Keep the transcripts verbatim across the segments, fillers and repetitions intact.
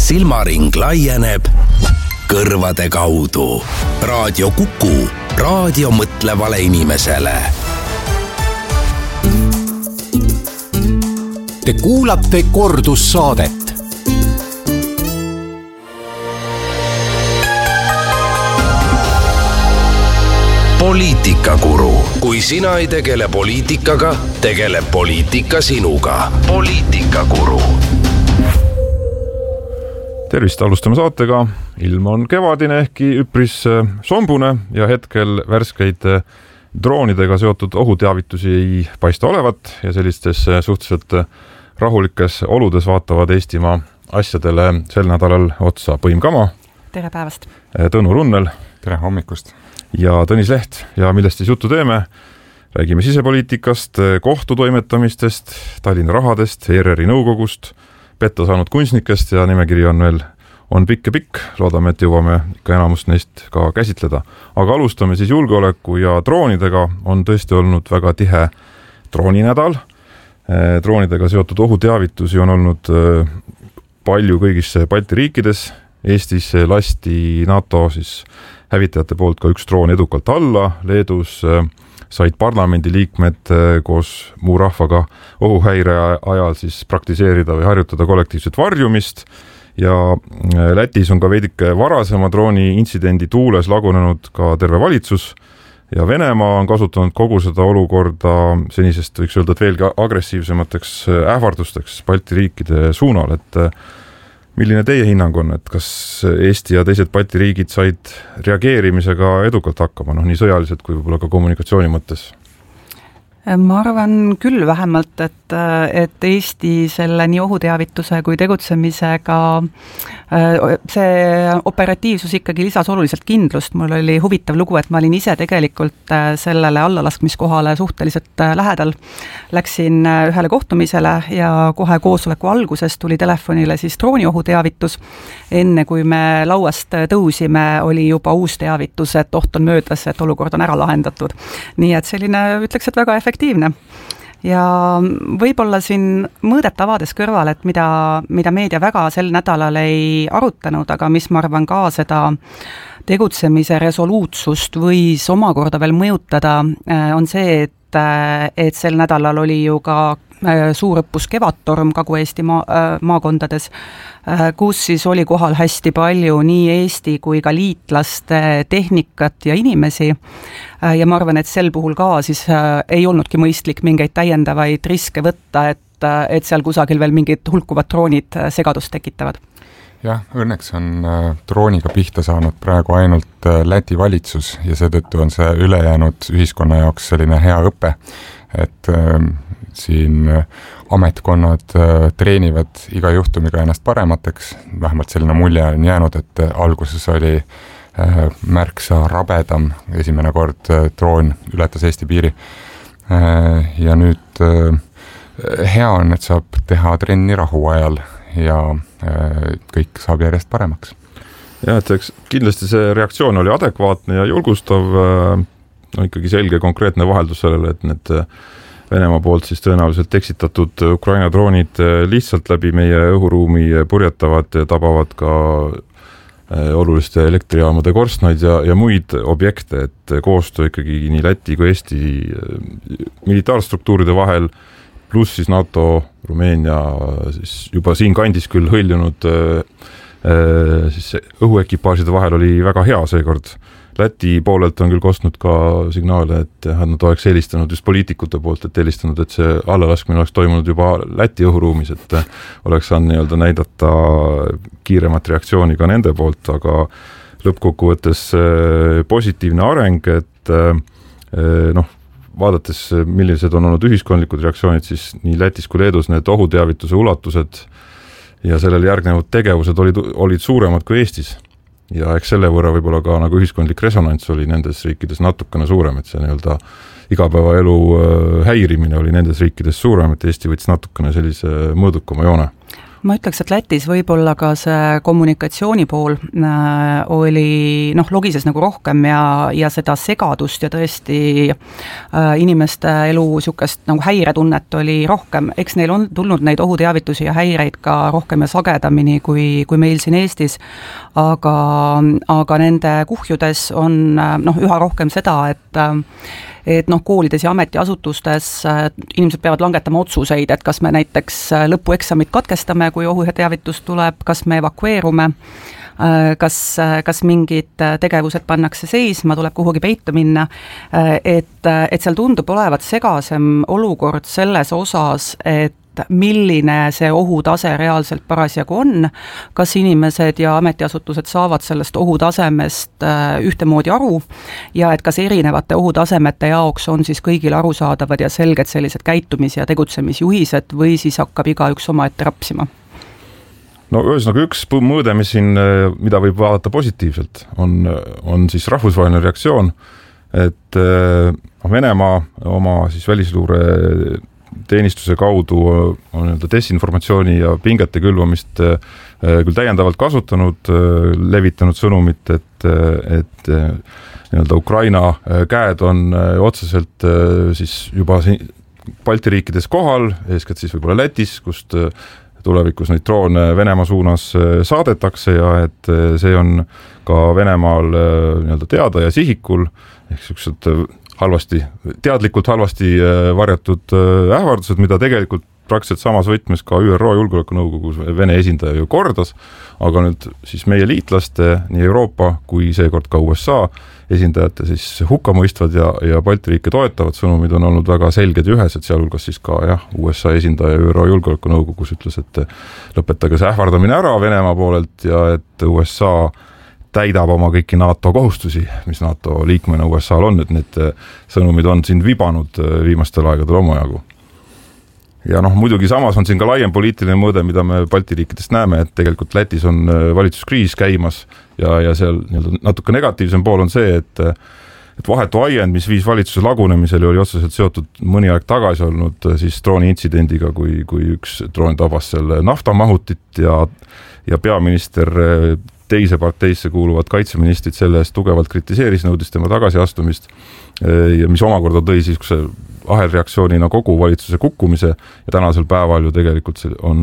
silmaring laieneb kõrvade kaudu. Raadio Kuku, raadio mõtlevale inimesele. Te kuulate kordussaadet. Poliitikakuru. Kui sina ei tegele poliitikaga, tegeleb poliitika sinuga. Poliitikakuru. Tervist, alustame saatega. Ilm on kevadine ehkki üpris sombune ja hetkel värskeid droonidega seotud ohuteavitusi ei paista olevat ja sellistes suhteliselt rahulikes oludes vaatavad Eestimaa asjadele sel nädalal otsa Põim Kama. Tere päevast. Tõnu Runnel. Tere hommikust. Ja Tõnis Leht. Ja millest siis juttu teeme? Räägime sisepoliitikast, kohtutoimetamistest, Tallinna rahadest, E R R-i nõukogust, petta saanud kunstnikest ja nimekiri on veel on pikk ja pikk. Loodame, et jõuame ikka enamust neist ka käsitleda. Aga alustame siis julgeoleku ja droonidega. On tõesti olnud väga tihe drooninädal. Droonidega seotud ohuteavitusi on olnud palju kõigis Balti riikides. Eestis lasti NATO siis hävitajate poolt ka üks droon edukalt alla. Leedus said parlamendi liikmed koos muu rahvaga ohuhäire ajal siis praktiseerida või harjutada kollektiivset varjumist ja Lätis on ka veidike varasema drooni intsidendi tuules lagunenud ka terve valitsus ja Venemaa on kasutanud kogu seda olukorda senisest võiks öelda, et veelgi agressiivsemateks ähvardusteks Balti riikide suunal, et milline teie hinnang on, et kas Eesti ja teised Balti riigid said reageerimisega edukalt hakkama, noh nii sõjaliselt kui võib-olla ka kommunikatsiooni mõttes? Ma arvan küll vähemalt, et, et Eesti selle nii ohuteavituse kui tegutsemisega see operatiivsus ikkagi lisas oluliselt kindlust. Mul oli huvitav lugu, et ma olin ise tegelikult sellele allalaskmiskohale suhteliselt lähedal. Läksin ühele kohtumisele ja kohe koosoleku alguses tuli telefonile siis drooni ohuteavitus. Enne kui me lauast tõusime, oli juba uus teavitus, et oht on möödas, et olukord on ära lahendatud. Nii et selline, ütleks, et väga efektiivne. Ja võib-olla siin mõõdet avades kõrval, et mida, mida meedia väga sel nädalal ei arutanud, aga mis ma arvan ka seda tegutsemise resoluutsust võis omakorda veel mõjutada, on see, et, et sel nädalal oli ju ka suurõppus Kevadtorm Kagu-Eesti maa, maakondades, kus siis oli kohal hästi palju nii Eesti kui ka liitlaste tehnikat ja inimesi. Ja ma arvan, et sel puhul ka siis ei olnudki mõistlik mingeid täiendavaid riske võtta, et, et seal kusagil veel mingid hulkuvad droonid segadust tekitavad. Jah, õnneks on drooniga pihta saanud praegu ainult Läti valitsus ja seetõttu on see ülejäänud ühiskonna jaoks selline hea õpe, et siin ametkonnad treenivad iga juhtumiga ennast paremateks. Vähemalt selline mulje on jäänud, et alguses oli märksa rabedam esimene kord droon ületas Eesti piiri. Ja nüüd hea on, et saab teha trenni rahu ajal ja kõik saab järjest paremaks. Ja, et eks kindlasti see reaktsioon oli adekvaatne ja julgustav, no ikkagi selge konkreetne vaheldus sellele, et need Venemaa poolt siis tõenäoliselt eksitatud Ukraina droonid lihtsalt läbi meie õhuruumi purjetavad ja tabavad ka oluliste elektrijaamade korstnaid ja, ja muid objekte, et koostöö ikkagi nii Läti kui Eesti militaarstruktuuride vahel pluss siis NATO, Rumeenia siis juba siin kandis küll hõljunud siis õhuekipaažide vahel oli väga hea seekord. Läti poolelt on küll kostnud ka signaale, et nad oleks helistanud just poliitikute poolt, et helistanud, et see allalaskmine oleks toimunud juba Läti õhuruumis, et oleks saanud nii-öelda näidata kiiremat reaktsiooni ka nende poolt, aga lõppkokkuvõttes positiivne areng, et noh, vaadates, millised on olnud ühiskondlikud reaktsioonid, siis nii Lätis kui Leedus need ohuteavituse ulatused ja sellele järgnevad tegevused olid, olid suuremad kui Eestis. Ja eks selle võrra võib-olla ka nagu ühiskondlik resonants oli nendes riikides natukene suurem, et see nii-öelda igapäevaelu häirimine oli nendes riikides suurem, et Eesti võttis natukene sellise mõõdukama joone. ma ütleks, et Lätis võib-olla ka see kommunikatsiooni pool äh, oli, noh, logises nagu rohkem ja, ja seda segadust ja tõesti äh, inimeste elu niisugust nagu häiretunnet oli rohkem, eks neil on tulnud neid ohuteavitusi ja häireid ka rohkem ja sagedamini kui, kui meil siin Eestis, aga, aga nende kuhjudes on noh, üha rohkem seda, et et noh, koolides ja ametiasutustes inimesed peavad langetama otsuseid, et kas me näiteks lõpueksamit katkestame, kui ohuteavitus tuleb, kas me evakueerume, kas, kas mingid tegevused pannakse seisma, tuleb kuhugi peitu minna, et, et seal tundub olevat segasem olukord selles osas, et milline see ohutase reaalselt parasjagu on, kas inimesed ja ametiasutused saavad sellest ohutasemest ühtemoodi aru ja et kas erinevate ohutasemete jaoks on siis kõigil arusaadavad ja selged sellised käitumis- ja tegutsemisjuhised või siis hakkab igaüks omaette rapsima? No ühesõnaga üks mõõde, mis siin, mida võib vaadata positiivselt, on, on siis rahvusvaheline reaktsioon, et Venemaa oma siis välisluure teenistuse kaudu on nii-öelda desinformatsiooni ja pingete külvamist küll täiendavalt kasutanud, levitanud sõnumit, et, et nii-öelda Ukraina käed on otseselt siis juba Balti riikides kohal, eeskätt siis võib-olla Lätis, kust tulevikus neid droone Venemaa suunas saadetakse ja et see on ka Venemaal nii-öelda teada ja sihikul, ehk sellised halvasti, teadlikult halvasti varjatud ähvardused, mida tegelikult praktiliselt samas võtmes ka Ü R O Julgeolekunõukogus Vene esindaja ju kordas, aga nüüd siis meie liitlaste, nii Euroopa kui seekord ka U S A esindajate siis hukkamõistvad ja, ja Balti riike toetavad sõnumid on olnud väga selged ja ühesed, sealhulgas siis ka jah, U S A esindaja Ü R O Julgeolekunõukogus ütles, et lõpetage see ähvardamine ära Venemaa poolelt ja et U S A täidab oma kõiki NATO kohustusi, mis NATO liikmena U S A-l on, et need sõnumid on siin vibanud viimastel aegadel omajagu. Ja noh, muidugi samas on siin ka laiem poliitiline mõõde, mida me Balti riikidest näeme, et tegelikult Lätis on valitsuskriis käimas ja, ja seal natuke negatiivsem pool on see, et, et vahetu ajend, mis viis valitsuse lagunemisele, oli otseselt seotud mõni aeg tagasi olnud siis drooni intsidendiga, kui, kui üks droon tabas selle naftamahutit ja, ja peaminister teise parteisse kuuluvad kaitseministrid selle eest tugevalt kritiseeris, nõudis tema tagasiastumist ja mis omakorda tõi siis ahelreaktsioonina kogu valitsuse kukkumise ja tänasel päeval ju tegelikult on,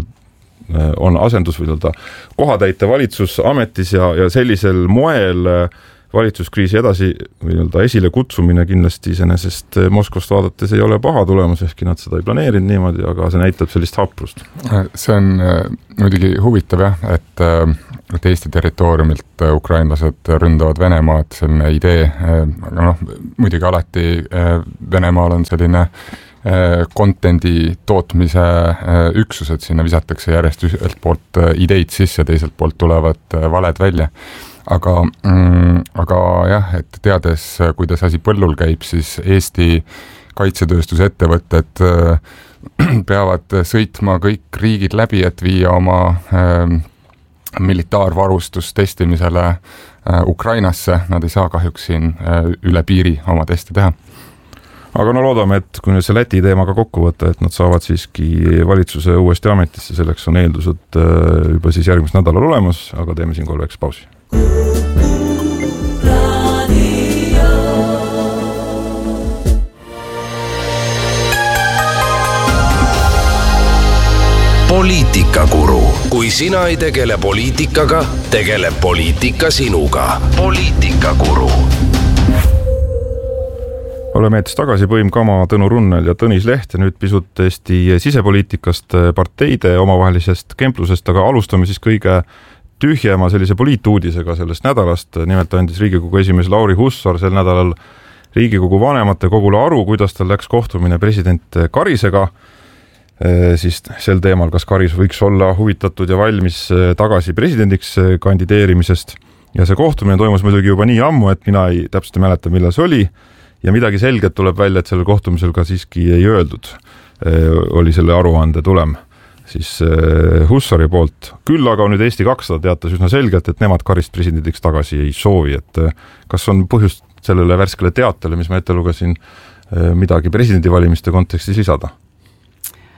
on asendus või kohatäite valitsus ametis ja, ja sellisel moel valitsuskriisi edasi või esile kutsumine kindlasti iseenesest Moskvast vaadates ei ole paha tulemus, ehkki nad seda ei planeerinud niimoodi, aga see näitab sellist haprust. See on muidugi huvitav jah, et, et Eesti territooriumilt ukrainlased ründavad Venemaad, selline idee, aga noh, muidugi alati Venemaal on selline kontendi tootmise üksused, sinna visatakse järjest ühelt poolt ideid sisse, teiselt poolt tulevad valed välja. Aga, mm, aga jah, et teades, kuidas asi põllul käib, siis Eesti kaitsetööstusettevõtted peavad sõitma kõik riigid läbi, et viia oma äh, militaarvarustus testimisele äh, Ukrainasse. Nad ei saa kahjuks siin äh, üle piiri oma teste teha. Aga no loodame, et kui see Läti teemaga kokku võtta, et nad saavad siiski valitsuse uuesti ametisse, selleks on eeldused juba siis järgmisel nädalal olemas, aga teeme siin kolmeks pausi. Poliitikakuru. Kui sina ei tegele poliitikaga, tegele poliitika sinuga. Poliitikakuru. Oleme eetis tagasi Põim Kama, Tõnu Runnel ja Tõnis Leht ja nüüd pisut Eesti sisepoliitikast, parteide omavahelisest kemplusest, aga alustame siis kõige tühjema sellise poliituudisega sellest nädalast. Nimelt andis Riigikogu esimees Lauri Hussar sel nädalal Riigikogu vanemate kogule aru, kuidas tal läks kohtumine president Karisega. Siis sel teemal, kas Karis võiks olla huvitatud ja valmis tagasi presidendiks kandideerimisest. Ja see kohtumine toimus muidugi juba nii ammu, et mina ei täpselt ei mäleta, millal see oli. Ja midagi selget tuleb välja, et sellel kohtumisel ka siiski ei öeldud. Oli selle aruande tulem siis Hussari poolt. Küll aga nüüd Eesti kakssada teatas üsna selgelt, et nemad Karist presidendiks tagasi ei soovi. Et kas on põhjust sellele värskele teatele, mis ma ette lugesin, midagi presidendivalimiste kontekstis lisada?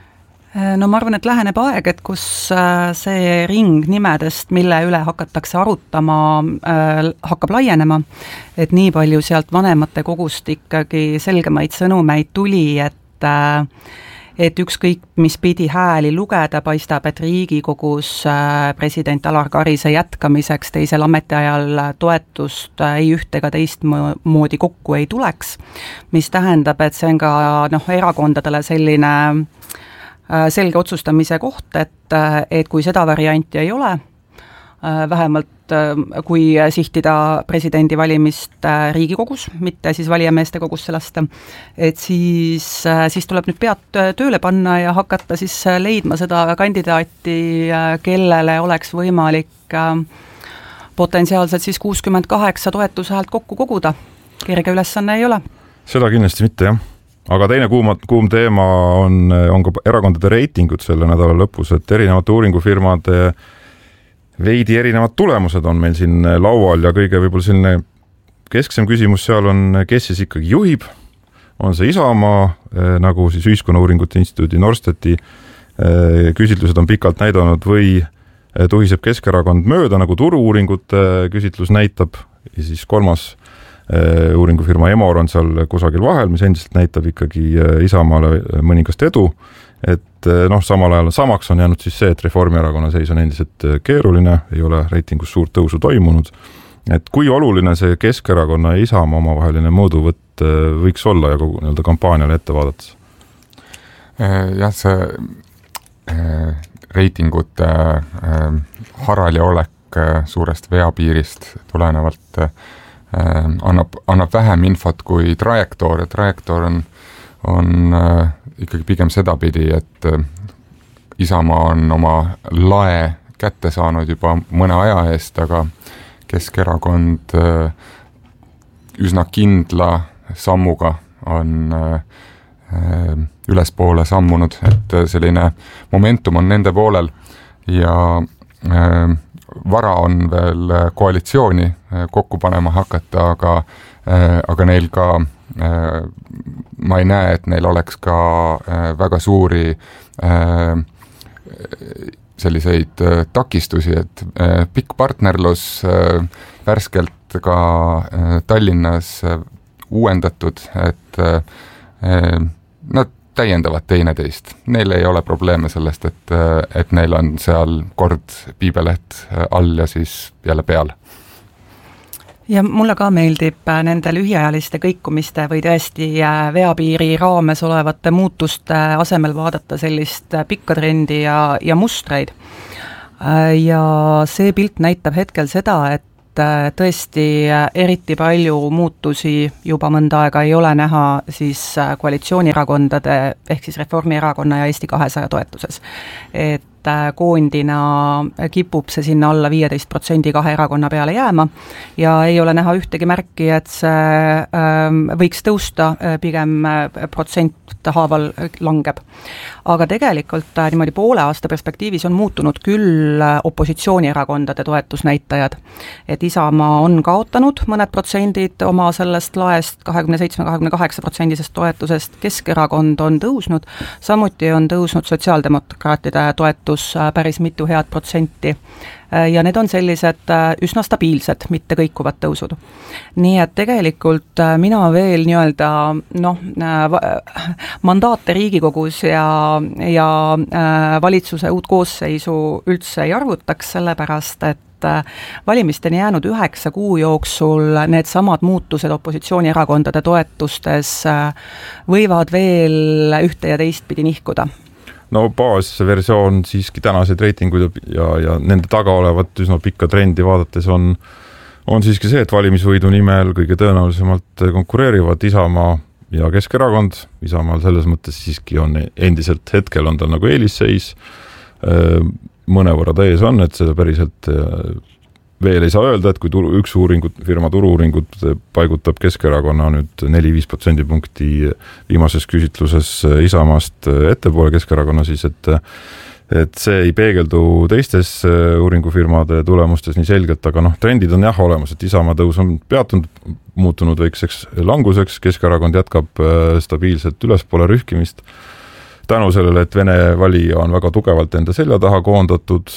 No ma arvan, et läheneb aeg, et kus see ring nimedest, mille üle hakatakse arutama, hakkab laienema, et nii palju sealt vanemate kogust ikkagi selgemaid sõnumeid tuli, et et ükskõik, mis pidi hääli lugeda, paistab, et Riigikogus president Alar Karise jätkamiseks teisel ametiajal toetust ei üht ega teist moodi kokku ei tuleks, mis tähendab, et see on ka noh, erakondadele selline selge otsustamise koht, et, et kui seda varianti ei ole, vähemalt kui sihtida presidendi valimist Riigikogus, mitte siis valijameeste kogusse lasta, et siis, siis tuleb nüüd pead tööle panna ja hakata siis leidma seda kandidaati, kellele oleks võimalik potentsiaalselt siis kuuskümmend kaheksa toetushäält kokku koguda. Kerge ülesanne ei ole. Seda kindlasti mitte, jah. Aga teine kuum, kuum teema on, on ka erakondade reitingud selle nädala lõpus, et erinevate uuringufirmade veidi erinevad tulemused on meil siin laual ja kõige võib-olla selline kesksem küsimus seal on, kes siis ikkagi juhib, on see Isamaa, nagu siis Ühiskonnauuringute Instituudi Norstati küsitlused on pikalt näidanud või tuhiseb Keskerakond mööda, nagu turu-uuringute küsitlus näitab ja siis kolmas uuringufirma Emor on seal kusagil vahel, mis endiselt näitab ikkagi Isamaale mõningast edu, et noh, samal ajal samaks on jäänud siis see, et Reformierakonna seis on endiselt keeruline, ei ole reitingus suurt tõusu toimunud, et kui oluline see Keskerakonna ja Isamaa omavaheline mõõduvõtt võiks olla ja kogu nii-öelda kampaaniale ette vaadates? Jah, see reitingute harali olek suurest veapiirist tulenevalt annab, annab vähem infot kui trajektoor ja trajektoor on, on äh, ikkagi pigem sedapidi, et äh, Isamaa on oma lae kätte saanud juba mõne aja eest, aga Keskerakond äh, üsna kindla sammuga on äh, äh, ülespoole sammunud, et äh, selline momentum on nende poolel ja äh, vara on veel koalitsiooni kokku panema hakata, aga, aga neil ka, ma ei näe, et neil oleks ka väga suuri selliseid takistusi, et pikk partnerlus värskelt ka Tallinnas uuendatud, et nad täiendavad teineteist. Neil ei ole probleeme sellest, et, et neil on seal kord piibeleht all ja siis jälle peal. Ja mulle ka meeldib nende lühiajaliste kõikumiste või tõesti veapiiri raames olevate muutuste asemel vaadata sellist pikka trendi ja, ja mustreid. Ja see pilt näitab hetkel seda, et tõesti eriti palju muutusi juba mõnda aega ei ole näha siis koalitsioonierakondade ehk siis Reformierakonna ja Eesti kahesaja toetuses. Et koondina kipub see sinna alla viieteist protsendi kahe erakonna peale jääma ja ei ole näha ühtegi märki, et see võiks tõusta, pigem protsent haaval langeb. Aga tegelikult niimoodi poole aasta perspektiivis on muutunud küll opositsioonierakondade toetusnäitajad, et Isamaa on kaotanud mõned protsendid oma sellest laest kahekümne seitsme kahekümne kaheksa protsendisest toetusest, Keskerakond on tõusnud, samuti on tõusnud sotsiaaldemokraatide toetus päris mitu head protsenti ja need on sellised üsna stabiilsed, mitte kõikuvad tõusud. Nii et tegelikult mina veel nii-öelda noh, mandaate Riigikogus ja, ja valitsuse uut koosseisu üldse ei arvutaks, sellepärast et valimisteni jäänud üheksa kuu jooksul need samad muutused opositsioonierakondade toetustes võivad veel ühte ja teistpidi nihkuda. No baasversioon siiski tänaseid reitinguid ja, ja nende taga olevat üsna pikka trendi vaadates on, on siiski see, et valimisvõidu nimel kõige tõenäolisemalt konkureerivad Isamaa ja Keskerakond. Isamaal selles mõttes siiski on endiselt hetkel on tal nagu eelisseis, mõnevõrra täies on, et seda päriselt veel ei saa öelda, et kui turu, üks uuringut, firma turu-uuringut paigutab Keskerakonna nüüd neli viis protsendipunkti viimases küsitluses Isamaast ettepoole Keskerakonna, siis et, et see ei peegeldu teistes uuringufirmade tulemustes nii selgelt, aga noh, trendid on jah olemas, et Isamaa tõus on peatunud, muutunud väikseks languseks, Keskerakond jätkab stabiilselt ülespoole rühkimist. tänu sellele, et Vene valija on väga tugevalt enda selja taha koondatud,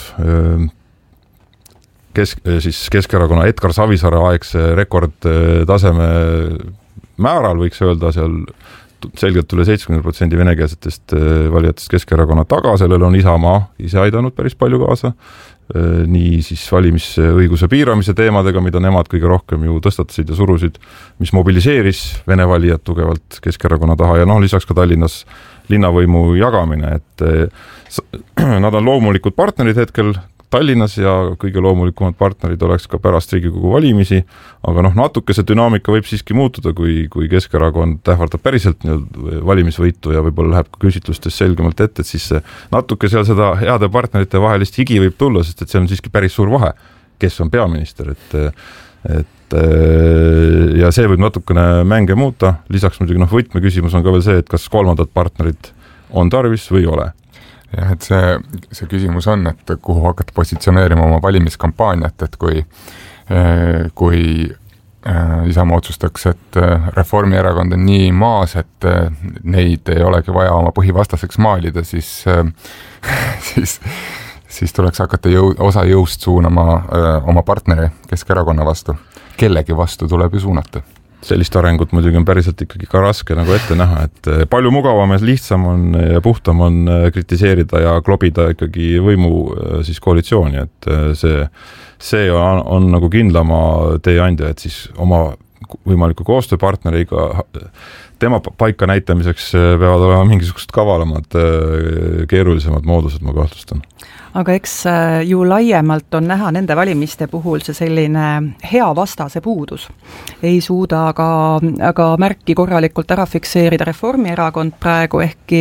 kesk, siis Keskerakonna Edgar Savisaare aegse rekordtaseme määral võiks öelda seal selgelt üle seitsekümmend protsenti venekeelsetest valijatest Keskerakonna taga, sellele on Isamaa ise aidanud päris palju kaasa, nii siis valimisõiguse piiramise teemadega, mida nemad kõige rohkem ju tõstatasid ja surusid, mis mobiliseeris Vene valijad tugevalt Keskerakonna taha ja noh, lisaks ka Tallinnas linnavõimu jagamine, et nad on loomulikud partnerid hetkel Tallinnas ja kõige loomulikumad partnerid oleks ka pärast Riigikogu valimisi, aga noh, natuke see dünaamika võib siiski muutuda, kui, kui Keskerakond ähvardab päriselt valimisvõitu ja võib-olla läheb ka küsitlustes selgemalt ette, et siis natuke seal seda heade partnerite vahelist higi võib tulla, sest et see on siiski päris suur vahe, kes on peaminister, et, et ja see võib natukene mänge muuta, lisaks muidugi noh, võtmeküsimus on ka veel see, et kas kolmandad partnerid on tarvis või ei ole. Jah, et see, see küsimus on, et kuhu hakata positsioneerima oma valimiskampaaniat, et kui, kui Isamaa otsustaks, et Reformierakond on nii maas, et neid ei olegi vaja oma põhivastaseks maalida, siis, siis, siis tuleks hakata jõu, osa jõust suunama oma partneri Keskerakonna vastu. Kellegi vastu tuleb ju suunata. Sellist arengut muidugi on päriselt ikkagi ka raske nagu ette näha, et palju mugavam ja lihtsam on ja puhtam on kritiseerida ja klobida ikkagi võimu siis koalitsiooni, et see, see on, on nagu kindlama teeandja, et siis oma võimaliku koostööpartneriga tema paika näitamiseks peavad olema mingisugused kavalamad, keerulisemad moodused, ma kahtlustan. Aga eks ju laiemalt on näha nende valimiste puhul see selline hea vastase puudus. Ei suuda aga, aga märki korralikult ära fikseerida Reformierakond praegu, ehkki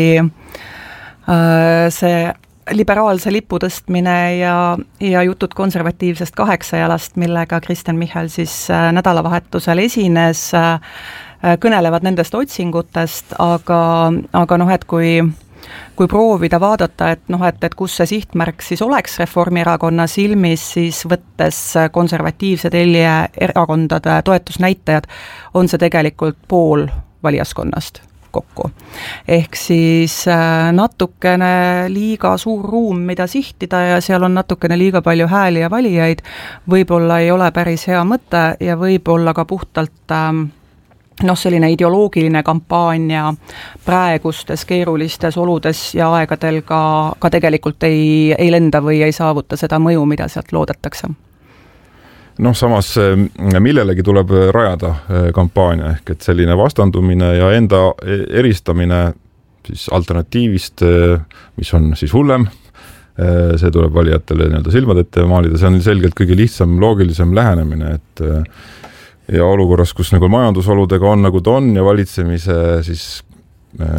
see liberaalse lipu tõstmine ja, ja jutud konservatiivsest kaheksajalast, millega Kristen Michal siis nädalavahetusel esines, kõnelevad nendest otsingutest, aga, aga noh, et kui kui proovida vaadata, et noh, et, et kus see sihtmärk siis oleks Reformierakonna silmis, siis võttes konservatiivse telje erakondade toetusnäitajad, on see tegelikult pool valijaskonnast kokku. Ehk siis natukene liiga suur ruum, mida sihtida ja seal on natukene liiga palju hääli ja valijaid, võib-olla ei ole päris hea mõte ja võib-olla ka puhtalt noh, selline ideoloogiline kampaania praegustes keerulistes oludes ja aegadel ka, ka tegelikult ei, ei lenda või ei saavuta seda mõju, mida sealt loodetakse. Noh, samas millelegi tuleb rajada kampaania, ehk et selline vastandumine ja enda eristamine siis alternatiivist, mis on siis hullem, see tuleb valijatele nii-öelda silmad ette maalida, see on selgelt kõige lihtsam, loogilisem lähenemine, et ja olukorras, kus nagu majandusoludega on nagu ta on ja valitsemise siis